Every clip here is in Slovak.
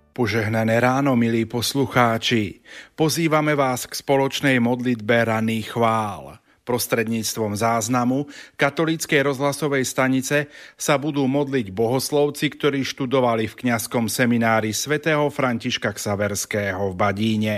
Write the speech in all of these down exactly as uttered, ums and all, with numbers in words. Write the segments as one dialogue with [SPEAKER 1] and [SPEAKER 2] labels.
[SPEAKER 1] Požehnané ráno, milí poslucháči. Pozývame vás k spoločnej modlitbe ranných chvál. Prostredníctvom záznamu katolíckej rozhlasovej stanice sa budú modliť bohoslovci, ktorí študovali v kňazskom seminári svätého Františka Xaverského v Badíne.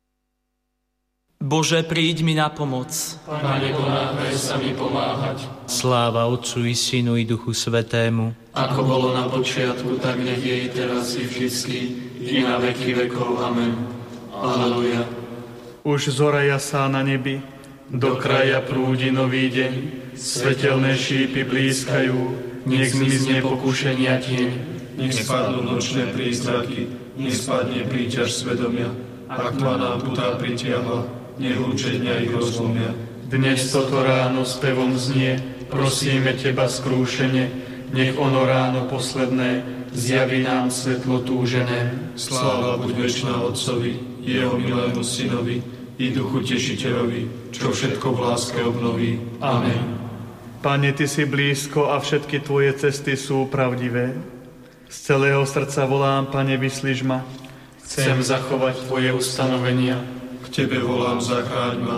[SPEAKER 2] Bože, príď mi na pomoc.
[SPEAKER 3] Pane, ponáhľaj sa mi pomáhať.
[SPEAKER 2] Sláva Otcu i Synu i Duchu Svätému.
[SPEAKER 3] Ako bolo na počiatku, tak nech je i teraz i vždycky, i na veky vekov. Amen. Aleluja.
[SPEAKER 4] Už zora jasá na nebi, do kraja prúdi nový deň, svetelné šípy blízkajú, nech zmizne pokušenia tieň.
[SPEAKER 3] Nech spadnú nočné prízraky, nech spadne príťaž svedomia, ak ma nám putá pritiahla, nech učenia ich rozlomia.
[SPEAKER 4] Dnes toto ráno spevom znie, prosíme Teba skrúšene, nech ono ráno posledné zjaví nám svetlo túžené.
[SPEAKER 3] Sláva buď večná Otcovi, Jeho milému Synovi i Duchu Tešiteľovi, čo všetko v láske obnoví. Amen.
[SPEAKER 4] Pane, Ty si blízko a všetky Tvoje cesty sú pravdivé. Z celého srdca volám, Pane, vyslíš ma. Chcem zachovať Tvoje ustanovenia.
[SPEAKER 3] K Tebe volám, zachráň ma.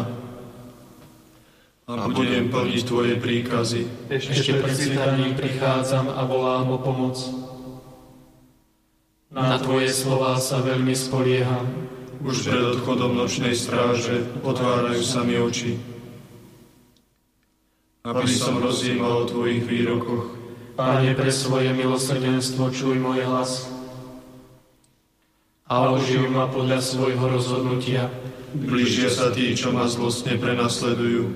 [SPEAKER 3] A budem plniť Tvoje príkazy.
[SPEAKER 4] Ešte pred svitaním prichádzam a volám o pomoc. Na Tvoje slová sa veľmi spolieham.
[SPEAKER 3] Už pred odchodom nočnej stráže otvárajú sa mi oči, aby som rozjímal o Tvojich výrokoch.
[SPEAKER 4] Pane, pre svoje milosrdenstvo čuj môj hlas a oživ ma podľa svojho rozhodnutia.
[SPEAKER 3] Blížia sa tí, čo ma zlostne prenasledujú,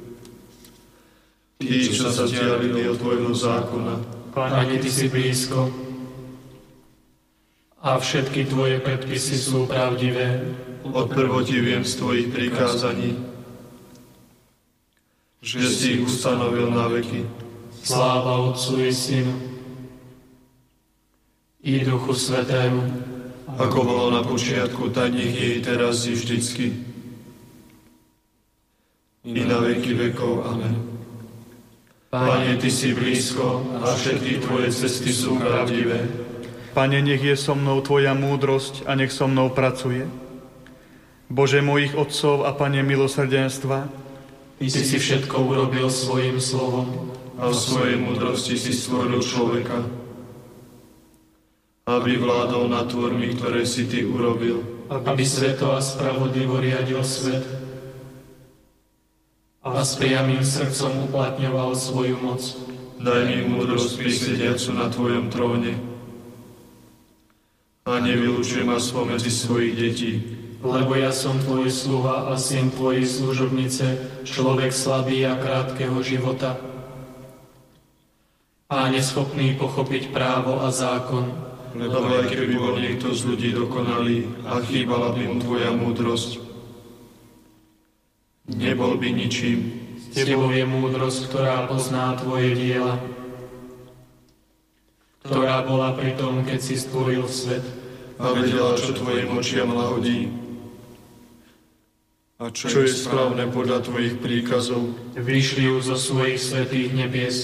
[SPEAKER 3] tí, čo sa vzdialili od Tvojho zákona.
[SPEAKER 4] Pane, Ty si blízko a všetky Tvoje predpisy sú pravdivé.
[SPEAKER 3] Od prvotí viem z Tvojich prikázaní, že si ich ustanovil na veky.
[SPEAKER 4] Sláva Otcu i Synu i Duchu Svätému,
[SPEAKER 3] ako bolo na počiatku, tak nech je i teraz i vždycky, i na veky vekov. Amen. Pane, Ty si blízko a všetky Tvoje cesty sú pravdivé.
[SPEAKER 4] Pane, nech je so mnou Tvoja múdrosť a nech so mnou pracuje. Bože mojich otcov a Pane milosrdenstva, Ty si všetko urobil svojim slovom
[SPEAKER 3] a v svojej múdrosti si stvoril človeka, aby vládol nad tvormi, ktoré si Ty urobil.
[SPEAKER 4] Aby sveto a spravodlivo riadil svet a s priamým srdcom uplatňoval svoju moc.
[SPEAKER 3] Daj mi múdrosť prisediacu na Tvojom tróne a nevylučuj ma spomedzi svojich detí.
[SPEAKER 4] Lebo ja som Tvoj sluha a syn Tvojej služobnice, človek slabý a krátkeho života a neschopný pochopiť právo a zákon.
[SPEAKER 3] Lebo aj keby bol niekto z ľudí dokonalý a chýbala by mu Tvoja múdrosť, nebol by ničím.
[SPEAKER 4] S Tebou je múdrosť, ktorá pozná Tvoje diela, ktorá bola pri tom, keď si stvoril svet.
[SPEAKER 3] A vedela, čo Tvojim očiam lahodí a čo, čo je správne podľa Tvojich príkazov.
[SPEAKER 4] Vyšli ju zo svojich svätých nebies,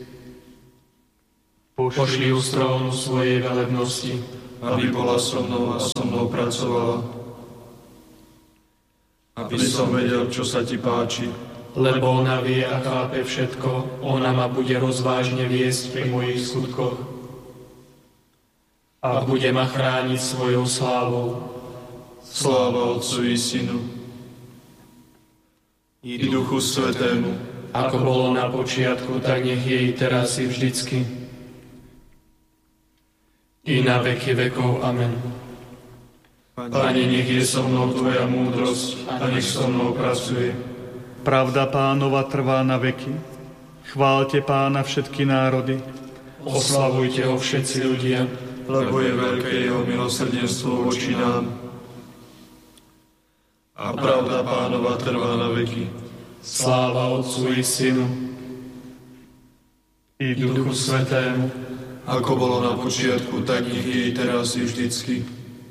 [SPEAKER 4] pošli ju z trónu svojej velebnosti,
[SPEAKER 3] aby bola so mnou a so mnou pracovala, aby som vedel, čo sa Ti páči.
[SPEAKER 4] Lebo ona vie a chápe všetko, ona ma bude rozvážne viesť pri mojich skutkoch a bude ma chrániť svojou slávou.
[SPEAKER 3] Sláva Otcu i Synu i Duchu Svätému,
[SPEAKER 4] ako bolo na počiatku, tak nech je i teraz i vždycky, i na veky vekov. Amen.
[SPEAKER 3] Pane, nech je so mnou Tvoja múdrosť a nech so mnou pracuje.
[SPEAKER 4] Pravda Pánova trvá na veky. Chváľte Pána všetky národy. Oslavujte ho všetci ľudia.
[SPEAKER 3] Lebo je veľké jeho milosrdenstvo voči nám. A pravda Pánova trvá na veky.
[SPEAKER 4] Sláva Otcu i Synu i Duchu Svätému.
[SPEAKER 3] Ako bolo na počiatku, tak nech je i teraz i vždycky,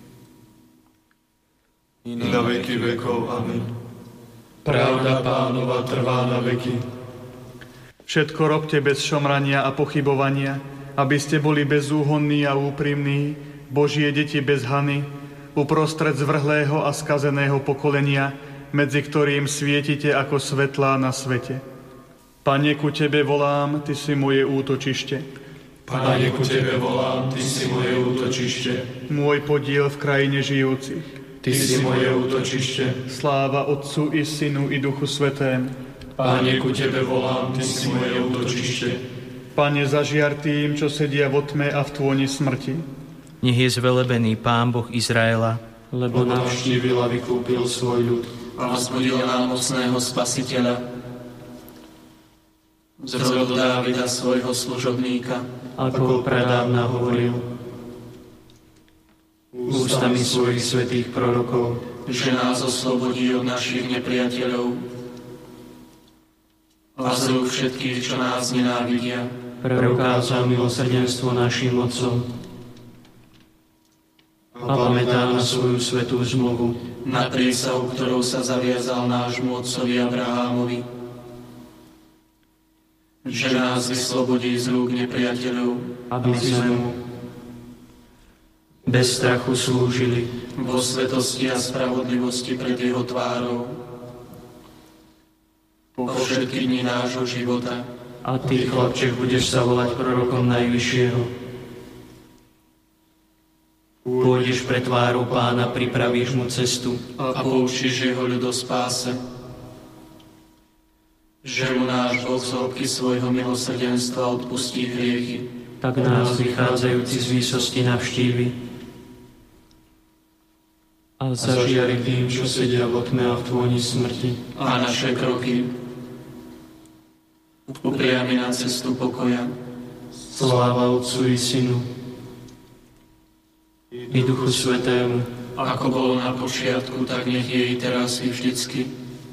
[SPEAKER 3] i na veky vekov. Amen.
[SPEAKER 4] Pravda Pánova trvá na veky. Všetko robte bez šomrania a pochybovania, aby ste boli bezúhonní a úprimní, Božie deti bez hany, uprostred zvrhlého a skazeného pokolenia, medzi ktorým svietite ako svetlá na svete. Pane, ku Tebe volám, Ty si moje útočište.
[SPEAKER 3] Pane, ku Tebe volám, Ty si moje útočište.
[SPEAKER 4] Môj podiel v krajine žijúcich.
[SPEAKER 3] Ty si moje útočište.
[SPEAKER 4] Sláva Otcu i Synu i Duchu Svätému.
[SPEAKER 3] Pane, ku Tebe volám, Ty si moje útočište.
[SPEAKER 4] Pane, zažiar tým, čo sedia vo tme a v tôni smrti.
[SPEAKER 2] Nech je zvelebený Pán Boh Izraela,
[SPEAKER 3] lebo navštívil a vykúpil svoj ľud a vzbudil nám mocného Spasiteľa. Z rodu Dávida svojho služobníka,
[SPEAKER 2] ako pradávna hovoril ústami svojich svätých prorokov,
[SPEAKER 3] že nás oslobodí od našich nepriateľov a z rúk všetkých, čo nás nenávidia.
[SPEAKER 2] Preukázal milosrdenstvo našim otcom a pamätá na svoju svätú zmluvu,
[SPEAKER 3] na prísahu, ktorou sa zaviazal nášmu otcovi Abrahámovi, že nás vyslobodí z rúk nepriateľov,
[SPEAKER 2] aby sme mu bez strachu slúžili
[SPEAKER 3] vo svetosti a spravodlivosti pred jeho tvárou po všetky dni nášho života.
[SPEAKER 2] A ty, chlapček, budeš sa volať prorokom Najvyššieho. Pôjdeš pre tvárou Pána, pripravíš mu cestu
[SPEAKER 3] a poučíš jeho ľud o spáse, že mu náš Boh z hĺbky svojho milosrdenstva odpustí hriechy.
[SPEAKER 2] Tak nás vychádzajúci z výsosti navštívi a zažiari tým, čo sedia vo tme a v tôni smrti.
[SPEAKER 3] A naše kroky upriami na cestu pokoja.
[SPEAKER 2] Sláva Otcu i Synu i Duchu Svätému,
[SPEAKER 3] ako bolo na počiatku, tak nech je i teraz i vždycky,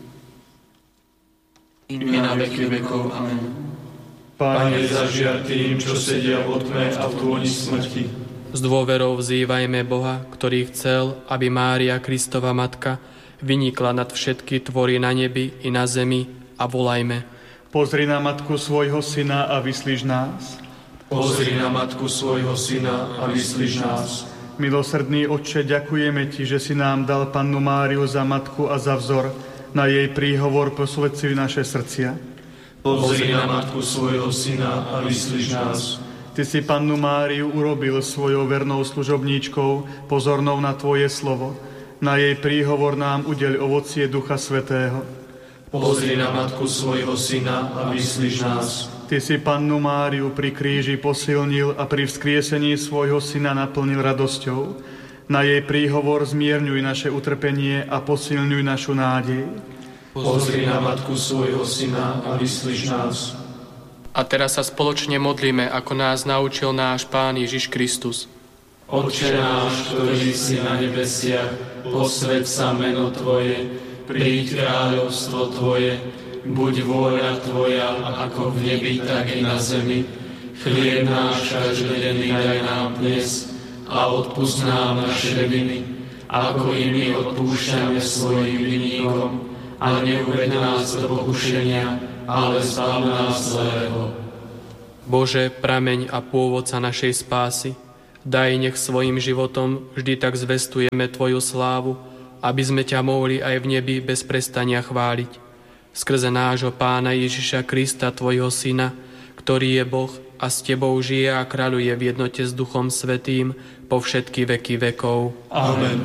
[SPEAKER 3] i na veky vekov. Amen.
[SPEAKER 4] Pane,
[SPEAKER 3] zažiar tým, čo sedia vo tme a v tôni smrti.
[SPEAKER 5] S dôverou vzývajme Boha, ktorý chcel, aby Mária, Kristova matka, vynikla nad všetky tvory na nebi i na zemi, a volajme:
[SPEAKER 4] Pozri na matku svojho syna a vyslíš nás.
[SPEAKER 3] Pozri na matku svojho syna a vyslíš nás.
[SPEAKER 4] Milosrdný Otče, ďakujeme Ti, že si nám dal Pannu Máriu za matku a za vzor. Na jej príhovor posvedci naše srdcia.
[SPEAKER 3] Pozri na matku svojho syna a vyslíš nás.
[SPEAKER 4] Ty si Pannu Máriu urobil svojou vernou služobníčkou, pozornou na Tvoje slovo. Na jej príhovor nám udeľ ovocie Ducha Svätého.
[SPEAKER 3] Pozri na matku svojho syna a vyslíš nás.
[SPEAKER 4] Ty si Pannu Máriu pri kríži posilnil a pri vzkriesení svojho syna naplnil radosťou. Na jej príhovor zmierňuj naše utrpenie a posilňuj našu nádej.
[SPEAKER 3] Pozri na matku svojho syna a vyslíš nás.
[SPEAKER 5] A teraz sa spoločne modlíme, ako nás naučil náš Pán Ježiš Kristus.
[SPEAKER 3] Otče náš, ktorý si na nebesiach, posväť sa meno Tvoje, príď kráľovstvo Tvoje, buď vôľa Tvoja, ako v nebi, tak i na zemi. Chlieb náš každodenný daj nám dnes a odpusť nám naše viny, ako i my odpúšťame svojim vinníkom. A neuveď nás do pokušenia, ale zbav nás zlého.
[SPEAKER 5] Bože, prameň a pôvodca našej spásy, daj, nech svojim životom vždy tak zvestujeme Tvoju slávu, aby sme ťa mohli aj v nebi bez prestania chváliť. Skrze nášho Pána Ježiša Krista, Tvojho Syna, ktorý je Boh a s Tebou žije a kráľuje v jednote s Duchom Svätým po všetky veky vekov.
[SPEAKER 3] Amen.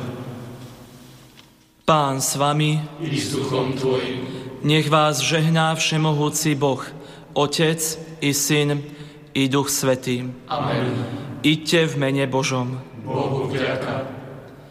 [SPEAKER 2] Pán s vami,
[SPEAKER 3] I s duchom Tvojim.
[SPEAKER 2] nech vás žehná všemohúci Boh, Otec i Syn i Duch Svätý.
[SPEAKER 3] Amen.
[SPEAKER 2] Iďte v mene Božom.
[SPEAKER 3] Bohu vďaka.